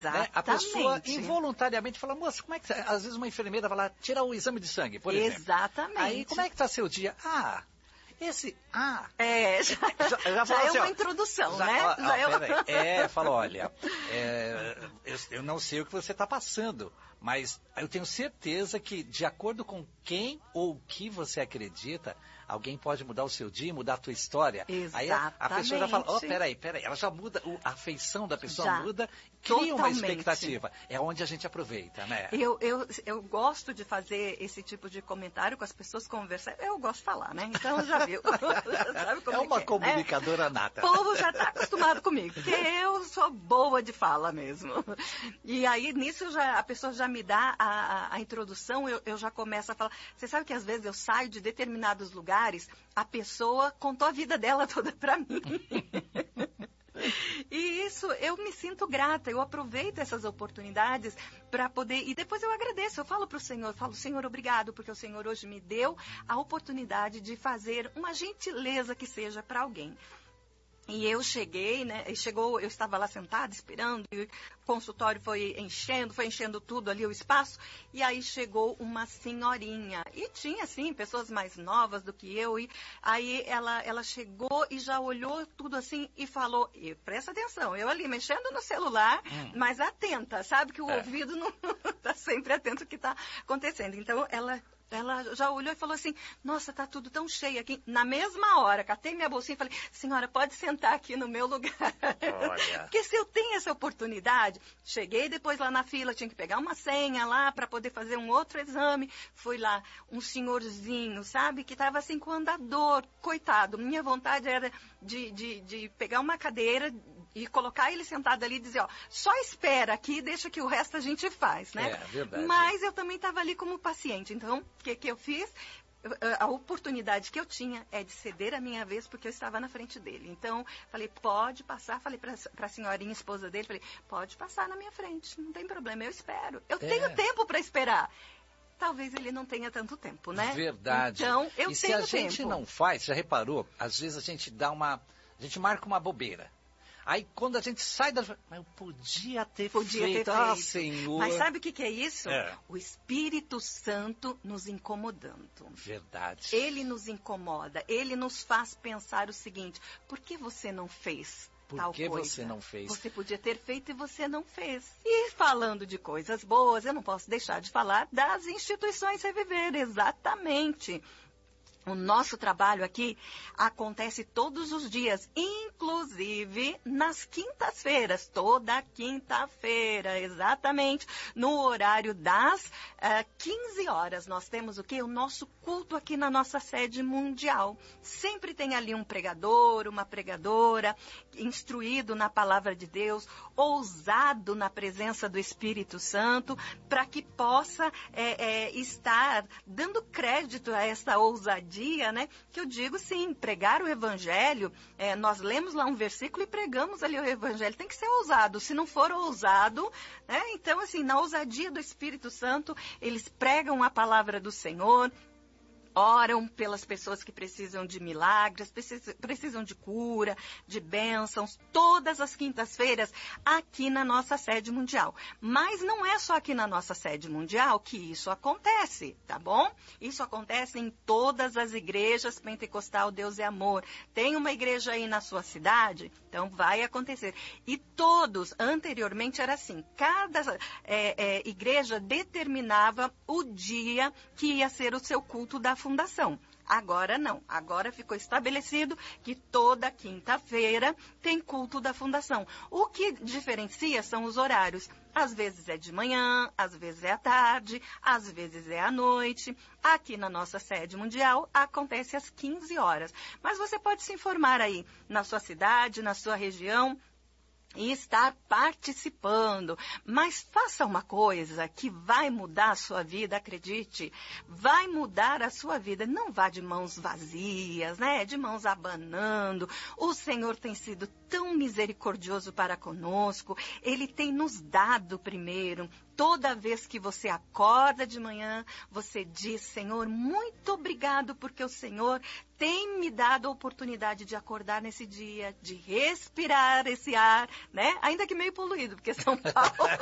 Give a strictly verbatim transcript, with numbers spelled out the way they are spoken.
Né? A pessoa involuntariamente fala, moça, como é que você... Às vezes uma enfermeira vai lá tirar o exame de sangue, por exemplo. Exatamente. Aí, como é que está seu dia? Ah, esse... Ah... É, já, já, já, já é assim, uma ó, introdução, já, né? Ó, já ó, é, é, fala, olha, é, eu, eu não sei o que você está passando, mas eu tenho certeza que, de acordo com quem ou o que você acredita, alguém pode mudar o seu dia, mudar a tua história. Exatamente. Aí a, a pessoa já fala, ó, oh, peraí, peraí, ela já muda, o, a afeição da pessoa já. muda, cria Totalmente. uma expectativa. É onde a gente aproveita, né? Eu, eu, eu gosto de fazer esse tipo de comentário com as pessoas, conversar. Eu gosto de falar, né? Então já viu. já sabe como é uma é, comunicadora né? nata. O povo já está acostumado comigo, porque eu sou boa de fala mesmo. E aí, nisso, já, a pessoa já me dá a, a, a introdução, eu, eu já começo a falar. Você sabe que às vezes eu saio de determinados lugares, a pessoa contou a vida dela toda para mim. E isso, eu me sinto grata, eu aproveito essas oportunidades para poder, e depois eu agradeço, eu falo para o Senhor, eu falo, Senhor, obrigado, porque o Senhor hoje me deu a oportunidade de fazer uma gentileza que seja para alguém. E eu cheguei, né, e chegou, eu estava lá sentada esperando, e o consultório foi enchendo, foi enchendo tudo ali o espaço, e aí chegou uma senhorinha, e tinha, assim, pessoas mais novas do que eu, e aí ela, ela chegou e já olhou tudo assim e falou, e presta atenção, eu ali mexendo no celular, hum. mas atenta, sabe que o é. ouvido não está sempre atento ao que está acontecendo, então ela... Ela já olhou e falou assim, nossa, tá tudo tão cheio aqui. Na mesma hora, catei minha bolsinha e falei, senhora, pode sentar aqui no meu lugar. Olha. Porque se eu tenho essa oportunidade, cheguei depois lá na fila, tinha que pegar uma senha lá para poder fazer um outro exame. Fui lá, um senhorzinho, sabe, que estava assim com andador, coitado. Minha vontade era de, de, de pegar uma cadeira e colocar ele sentado ali e dizer, ó, só espera aqui, deixa que o resto a gente faz, né? É, verdade. Mas eu também estava ali como paciente, então, o que, que eu fiz? A oportunidade que eu tinha é de ceder a minha vez, porque eu estava na frente dele. Então, falei, pode passar, falei para a senhorinha, esposa dele, falei, pode passar na minha frente, não tem problema, eu espero. Eu é. tenho tempo para esperar. Talvez ele não tenha tanto tempo, né? Verdade. Então, eu e tenho tempo. E se a gente tempo. não faz, já reparou, às vezes a gente dá uma, a gente marca uma bobeira. Aí quando a gente sai da... Mas eu podia ter podia feito. Ter Ah, feito. Senhor. Mas sabe o que, que é isso? É. O Espírito Santo nos incomodando. Verdade. Ele nos incomoda. Ele nos faz pensar o seguinte, por que você não fez por tal que coisa? você não fez? Você podia ter feito e você não fez. E falando de coisas boas, eu não posso deixar de falar das instituições Reviver. Exatamente. O nosso trabalho aqui acontece todos os dias, inclusive nas quintas-feiras, toda quinta-feira, exatamente, no horário das uh, quinze horas. Nós temos o quê? O nosso culto aqui na nossa sede mundial. Sempre tem ali um pregador, uma pregadora, instruído na palavra de Deus, ousado na presença do Espírito Santo, para que possa é, é, estar dando crédito a essa ousadia. Dia, né? Que eu digo sim, pregar o evangelho, é, nós lemos lá um versículo e pregamos ali o evangelho, tem que ser ousado, se não for ousado, né? Então assim, na ousadia do Espírito Santo, eles pregam a palavra do Senhor, oram pelas pessoas que precisam de milagres, precisam, precisam de cura, de bênçãos, todas as quintas-feiras aqui na nossa sede mundial. Mas não é só aqui na nossa sede mundial que isso acontece, tá bom? Isso acontece em todas as igrejas pentecostal Deus é Amor. Tem uma igreja aí na sua cidade? Então vai acontecer. E todos, anteriormente era assim, cada é, é, igreja determinava o dia que ia ser o seu culto da fundação. Agora não, agora ficou estabelecido que toda quinta-feira tem culto da fundação. O que diferencia são os horários. Às vezes é de manhã, às vezes é à tarde, às vezes é à noite. Aqui na nossa sede mundial acontece às quinze horas. Mas você pode se informar aí na sua cidade, na sua região, e estar participando. Mas faça uma coisa que vai mudar a sua vida, acredite. Vai mudar a sua vida. Não vá de mãos vazias, né? De mãos abanando. O Senhor tem sido tão misericordioso para conosco, Ele tem nos dado primeiro. Toda vez que você acorda de manhã, você diz, Senhor, muito obrigado, porque o Senhor tem me dado a oportunidade de acordar nesse dia, de respirar esse ar, né? Ainda que meio poluído, porque São Paulo